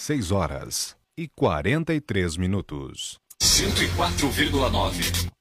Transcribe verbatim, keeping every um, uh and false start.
dezesseis horas e quarenta e três minutos. cento e quatro vírgula nove.